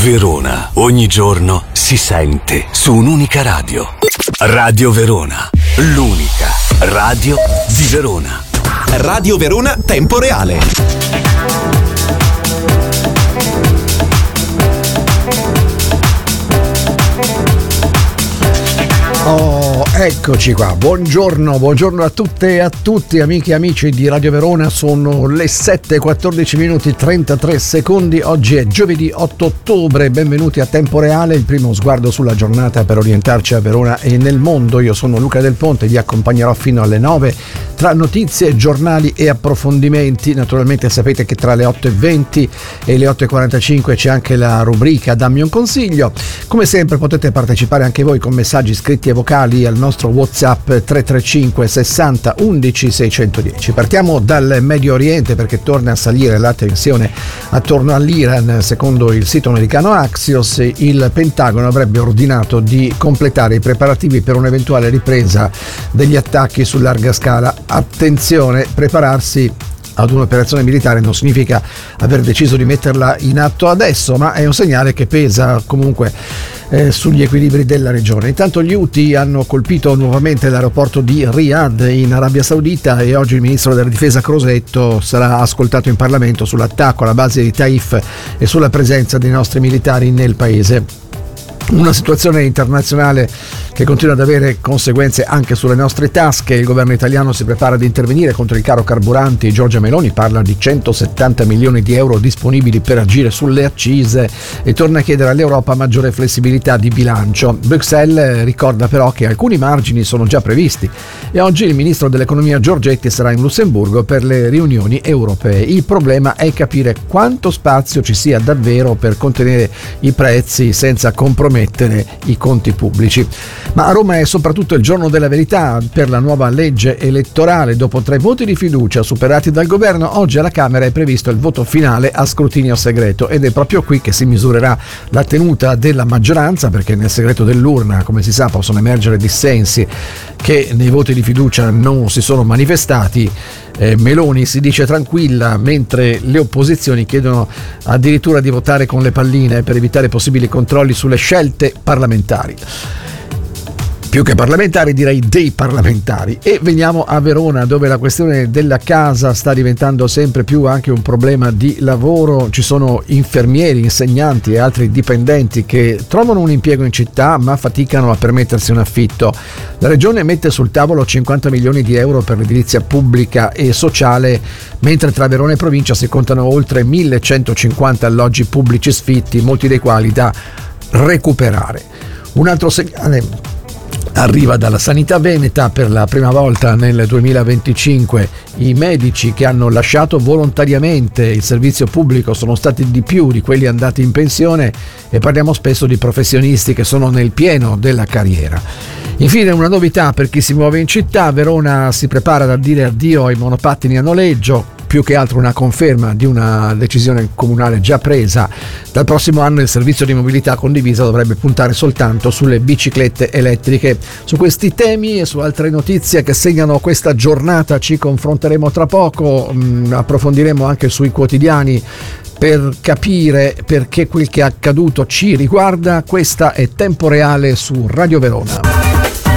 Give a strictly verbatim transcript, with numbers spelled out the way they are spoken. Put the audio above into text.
Verona, ogni giorno si sente su un'unica radio. Radio Verona, l'unica radio di Verona. Radio Verona Tempo Reale. Oh, eccoci qua, buongiorno, buongiorno a tutte e a tutti, amiche e amici di Radio Verona. Sono le sette e quattordici minuti trentatré secondi, oggi è giovedì otto ottobre, benvenuti a Tempo Reale, il primo sguardo sulla giornata per orientarci a Verona e nel mondo. Io sono Luca Del Ponte, vi accompagnerò fino alle nove tra notizie, giornali e approfondimenti. Naturalmente sapete che tra le otto e venti e le otto e quarantacinque c'è anche la rubrica Dammi un consiglio. Come sempre potete partecipare anche voi con messaggi scritti e vocali al nostro WhatsApp tre tre cinque sessanta undici seicentodieci. Partiamo dal Medio Oriente perché torna a salire la tensione attorno all'Iran. Secondo il sito americano Axios, il Pentagono avrebbe ordinato di completare i preparativi per un'eventuale ripresa degli attacchi su larga scala. Attenzione, prepararsi ad un'operazione militare non significa aver deciso di metterla in atto adesso, ma è un segnale che pesa comunque eh, sugli equilibri della regione. Intanto gli Houthi hanno colpito nuovamente l'aeroporto di Riyadh in Arabia Saudita e oggi il ministro della difesa Crosetto sarà ascoltato in Parlamento sull'attacco alla base di Taif e sulla presenza dei nostri militari nel paese. Una situazione internazionale che continua ad avere conseguenze anche sulle nostre tasche. Il governo italiano si prepara ad intervenire contro il caro carburanti. Giorgia Meloni parla di centosettanta milioni di euro disponibili per agire sulle accise e torna a chiedere all'Europa maggiore flessibilità di bilancio. Bruxelles ricorda però che alcuni margini sono già previsti e oggi il ministro dell'economia Giorgetti sarà in Lussemburgo per le riunioni europee. Il problema è capire quanto spazio ci sia davvero per contenere i prezzi senza compromettere i conti pubblici. Ma a Roma è soprattutto il giorno della verità per la nuova legge elettorale. Dopo tre voti di fiducia superati dal governo, oggi alla Camera è previsto il voto finale a scrutinio segreto ed è proprio qui che si misurerà la tenuta della maggioranza, perché nel segreto dell'urna, come si sa, possono emergere dissensi che nei voti di fiducia non si sono manifestati. Eh, Meloni si dice tranquilla mentre le opposizioni chiedono addirittura di votare con le palline per evitare possibili controlli sulle scelte parlamentari. Più che parlamentari direi dei parlamentari. E veniamo a Verona, dove la questione della casa sta diventando sempre più anche un problema di lavoro. Ci sono infermieri, insegnanti e altri dipendenti che trovano un impiego in città ma faticano a permettersi un affitto. La regione mette sul tavolo cinquanta milioni di euro per l'edilizia pubblica e sociale, mentre tra Verona e provincia si contano oltre millecentocinquanta alloggi pubblici sfitti, molti dei quali da recuperare. Un altro segnale arriva dalla sanità veneta. Per la prima volta nel duemilaventicinque i medici che hanno lasciato volontariamente il servizio pubblico sono stati di più di quelli andati in pensione e parliamo spesso di professionisti che sono nel pieno della carriera. Infine una novità per chi si muove in città: Verona si prepara ad dire addio ai monopattini a noleggio, più che altro una conferma di una decisione comunale già presa. Dal prossimo anno il servizio di mobilità condivisa dovrebbe puntare soltanto sulle biciclette elettriche. Su questi temi e su altre notizie che segnano questa giornata ci confronteremo tra poco, mh, approfondiremo anche sui quotidiani per capire perché quel che è accaduto ci riguarda. Questa è Tempo Reale su Radio Verona.